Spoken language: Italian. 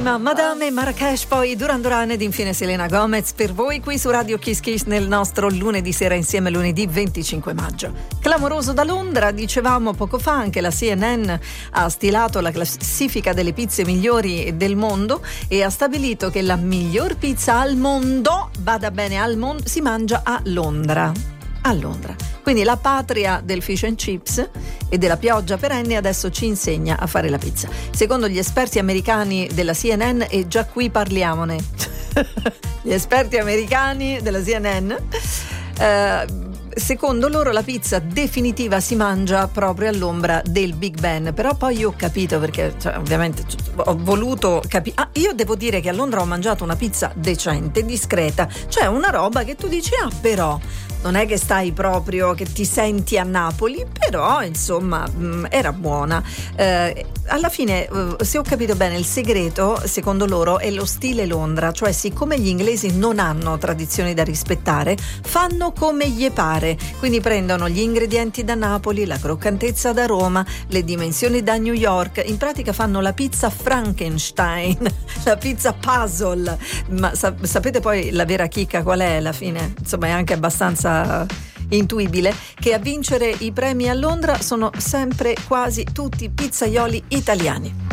Prima Madame, Marrakesh, poi Duran Duran ed infine Selena Gomez per voi qui su Radio Kiss Kiss nel nostro lunedì sera insieme, lunedì 25 maggio. Clamoroso da Londra, dicevamo poco fa, anche la CNN ha stilato la classifica delle pizze migliori del mondo e ha stabilito che la miglior pizza al mondo, bada bene al mondo, si mangia a Londra. A Londra. Quindi la patria del fish and chips e della pioggia perenne adesso ci insegna a fare la pizza. Secondo gli esperti americani della CNN, e già qui parliamone, gli esperti americani della CNN, secondo loro la pizza definitiva si mangia proprio all'ombra del Big Ben. Però poi io ho capito, perché ovviamente ho voluto capire. Io devo dire che a Londra ho mangiato una pizza decente, discreta, cioè una roba che tu dici però non è che stai proprio, che ti senti a Napoli, però insomma era buona. Alla fine, se ho capito bene, il segreto secondo loro è lo stile Londra, cioè siccome gli inglesi non hanno tradizioni da rispettare, fanno come gli pare, quindi prendono gli ingredienti da Napoli, la croccantezza da Roma, le dimensioni da New York, in pratica fanno la pizza Frankenstein, la pizza puzzle. Ma sapete poi la vera chicca qual è alla fine? Insomma è anche abbastanza intuibile che a vincere i premi a Londra sono sempre quasi tutti pizzaioli italiani.